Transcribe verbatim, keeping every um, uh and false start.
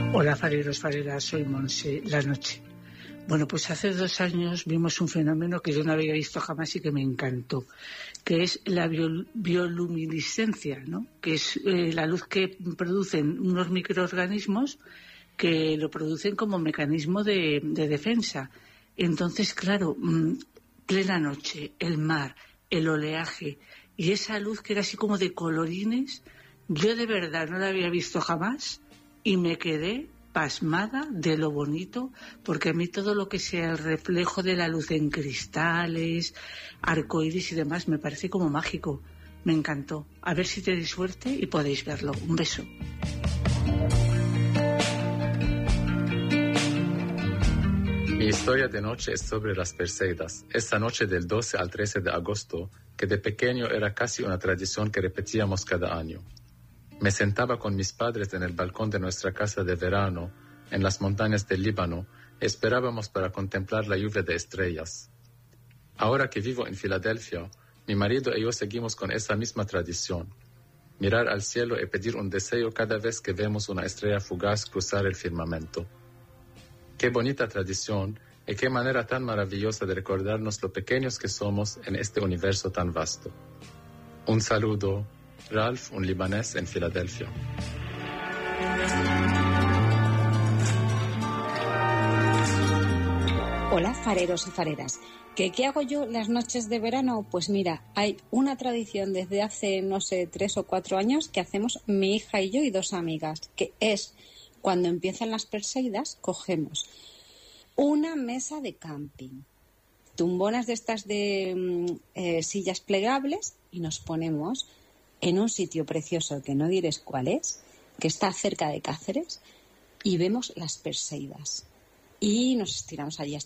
Hola fareros, fareras, soy Monse, La Noche. Bueno, pues hace dos años vimos un fenómeno que yo no había visto jamás y que me encantó, que es la biol- bioluminiscencia, ¿no? Que es eh, la luz que producen unos microorganismos que lo producen como mecanismo de, de defensa. Entonces, claro, mmm, plena noche, el mar, el oleaje y esa luz que era así como de colorines, yo de verdad no la había visto jamás y me quedé pasmada de lo bonito, porque a mí todo lo que sea el reflejo de la luz en cristales, arcoíris y demás me parece como mágico. Me encantó. A ver si tenéis suerte y podéis verlo. Un beso. Mi historia de noche es sobre las Perseidas. Esta noche del doce al trece de agosto, que de pequeño era casi una tradición que repetíamos cada año. Me sentaba con mis padres en el balcón de nuestra casa de verano, en las montañas del Líbano, y esperábamos para contemplar la lluvia de estrellas. Ahora que vivo en Filadelfia, mi marido y yo seguimos con esa misma tradición. Mirar al cielo y pedir un deseo cada vez que vemos una estrella fugaz cruzar el firmamento. Qué bonita tradición y qué manera tan maravillosa de recordarnos lo pequeños que somos en este universo tan vasto. Un saludo, Ralph, un libanés en Filadelfia. Hola, fareros y fareras. ¿Qué, ¿Qué hago yo las noches de verano? Pues mira, hay una tradición desde hace, no sé, tres o cuatro años que hacemos mi hija y yo y dos amigas, que es cuando empiezan las Perseidas, cogemos una mesa de camping, tumbonas de estas de eh, sillas plegables y nos ponemos en un sitio precioso que no diréis cuál es, que está cerca de Cáceres, y vemos las Perseidas. Y nos estiramos allí